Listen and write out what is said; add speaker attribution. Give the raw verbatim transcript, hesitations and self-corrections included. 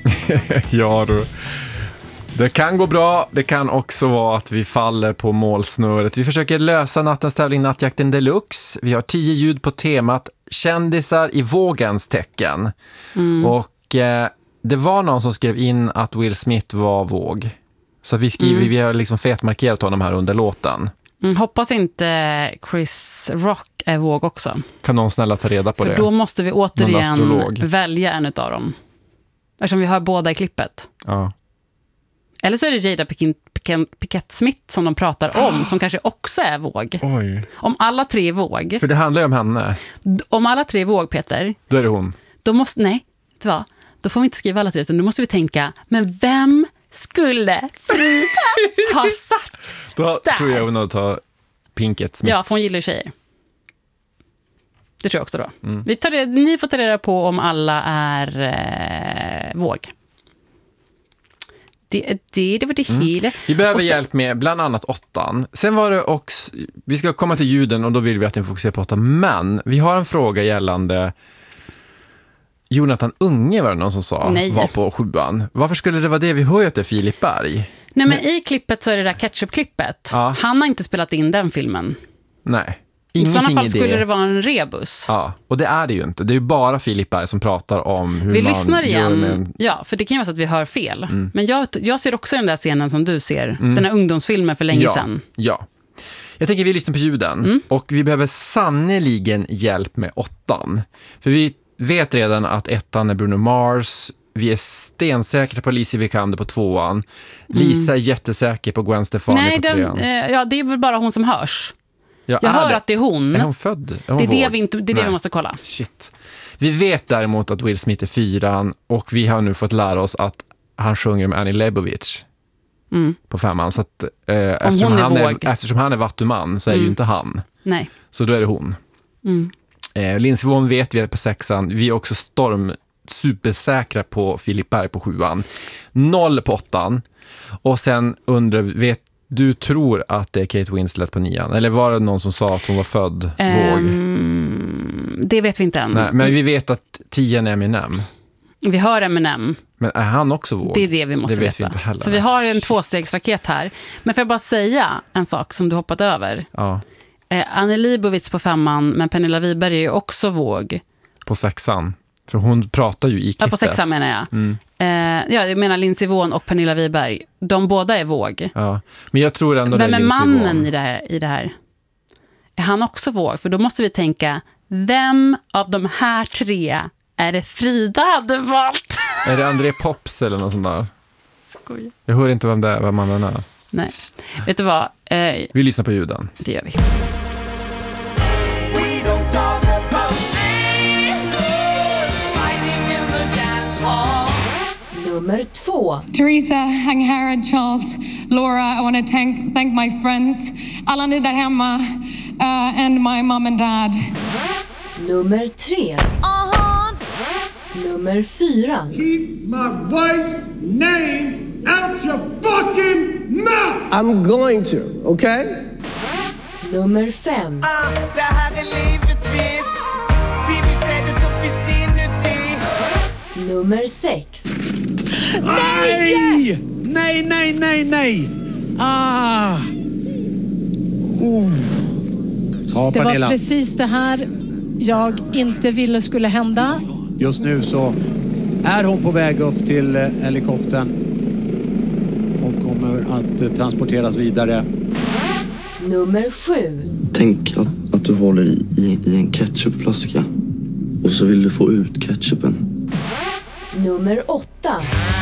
Speaker 1: Ja du. Det kan gå bra, det kan också vara att vi faller på målsnöret. Vi försöker lösa nattens tävling Nattjakten Deluxe. Vi har tio ljud på temat kändisar i vågens tecken. Mm. Och eh, det var någon som skrev in att Will Smith var våg. Så vi skriver, mm. vi har liksom fetmarkerat honom här under låten.
Speaker 2: Mm, hoppas inte Chris Rock är våg också.
Speaker 1: Kan någon snälla ta reda på
Speaker 2: För
Speaker 1: det?
Speaker 2: För då måste vi återigen välja en av dem. Eftersom vi har båda i klippet.
Speaker 1: Ja.
Speaker 2: Eller så är det Jada Pinkett Smith som de pratar om, som kanske också är våg.
Speaker 1: Oj.
Speaker 2: Om alla tre är våg.
Speaker 1: För det handlar ju om henne.
Speaker 2: Om alla tre är våg, Peter.
Speaker 1: Då är det hon.
Speaker 2: Då måste, nej, vet du vad? Då får vi inte skriva alla tre, utan då måste vi tänka, men vem skulle Frida ha satt
Speaker 1: Då
Speaker 2: där?
Speaker 1: tror jag hon tar Pinkett Smith.
Speaker 2: Ja, för hon gillar ju tjejer. Det tror jag också då. Mm. Vi tar det, ni får ta reda på om alla är eh, våg. Det, det, det var det hela.
Speaker 1: Mm. Vi behöver
Speaker 2: sen,
Speaker 1: hjälp med bland annat åttan. Sen var det också, vi ska komma till ljuden och då vill vi att ni fokuserar på åttan. Men vi har en fråga gällande Jonathan Unge, var det någon som sa. Nej. Var på sjuan. Varför skulle det vara det? Vi hör ju att det är Filip Berg.
Speaker 2: Nej, men, men i klippet så är det där ketchup-klippet. Ja. Han har inte spelat in den filmen.
Speaker 1: Nej.
Speaker 2: I sådana fall skulle det vara en rebus.
Speaker 1: Ja, och det är det ju inte. Det är ju bara Filip Berg som pratar om hur
Speaker 2: vi
Speaker 1: man
Speaker 2: lyssnar igen.
Speaker 1: Gör med...
Speaker 2: Ja, för det kan ju vara så att vi hör fel. Mm. Men jag, jag ser också den där scenen som du ser. Mm. Den här ungdomsfilmen för länge
Speaker 1: ja.
Speaker 2: sedan.
Speaker 1: Ja. Jag tänker vi lyssnar på ljuden. Mm. Och vi behöver sannoliken hjälp med åttan. För vi vet redan att ettan är Bruno Mars. Vi är stensäkra på Alicia Vikander på tvåan. Lisa mm. är jättesäker på Gwen Stefani
Speaker 2: Nej,
Speaker 1: på trean.
Speaker 2: Nej, eh, ja, det är väl bara hon som hörs.
Speaker 1: Ja,
Speaker 2: jag hör
Speaker 1: det?
Speaker 2: att det är hon.
Speaker 1: Är hon född? Är hon
Speaker 2: det är det vi, inte, det, är det vi måste kolla.
Speaker 1: Shit. Vi vet däremot att Will Smith är fyran och vi har nu fått lära oss att han sjunger med Annie Leibovitz mm. på femman. Så att, eh, eftersom, är han är, eftersom han är vattuman så är mm. ju inte han.
Speaker 2: Nej.
Speaker 1: Så då är det hon. Mm. Eh, Lindsey Vonn vet vi på sexan. Vi är också storm supersäkra på Filip Berg på sjuan. Noll på åttan. Och sen undrar, vet du tror att det är Kate Winslet på nian? Eller var det någon som sa att hon var född um, våg?
Speaker 2: Det vet vi inte än.
Speaker 1: Nej, men vi vet att tian är Eminem.
Speaker 2: Vi hör Eminem.
Speaker 1: Men är han också våg?
Speaker 2: Det är det vi måste
Speaker 1: det vet
Speaker 2: veta.
Speaker 1: Vi inte heller.
Speaker 2: Så vi har en tvåstegsraket här. Men får jag bara säga en sak som du hoppat över?
Speaker 1: Ja.
Speaker 2: Eh, Annie Leibovitz på femman, men Pernilla Wiberg är ju också våg.
Speaker 1: På sexan. För hon pratar ju i klippet.
Speaker 2: Ja, på sexan menar jag. Mm. Eh, ja, jag menar Lindsey Vonn och Pernilla Wiberg. De båda är våg.
Speaker 1: Ja, men jag tror ändå
Speaker 2: vem
Speaker 1: det är
Speaker 2: är mannen
Speaker 1: Vonn.
Speaker 2: i det, här, i det här? Är han också våg? För då måste vi tänka, vem av de här tre är det Frida hade valt?
Speaker 1: Är det André Pops eller något sånt där?
Speaker 2: Skoj.
Speaker 1: Jag hör inte vem det är, vem mannen är.
Speaker 2: Nej, vet du vad? Eh,
Speaker 1: vi lyssnar på ljuden.
Speaker 2: Det gör vi.
Speaker 3: Nummer två.
Speaker 4: Teresa, Hanghara, Charles, Laura, I want to thank, thank my friends. Alla ni där hemma uh, and my mom and dad.
Speaker 3: Nummer tre. Uh-huh. Nummer fyra.
Speaker 5: Keep my wife's name out your fucking mouth!
Speaker 6: I'm going to, okay?
Speaker 3: Nummer fem.
Speaker 7: Uh, det här är livet visst. Phoebe säger det så finns inuti.
Speaker 3: Nummer sex.
Speaker 5: Nej! Nej, nej, nej, nej! Ah! Uh.
Speaker 8: Ja, det var precis det här jag inte ville skulle hända.
Speaker 9: Just nu så är hon på väg upp till helikoptern och kommer att transporteras vidare.
Speaker 3: Nummer sju.
Speaker 10: Tänk att, att du håller i, i, i en ketchupflaska och så vill du få ut ketchupen.
Speaker 3: Nummer åtta.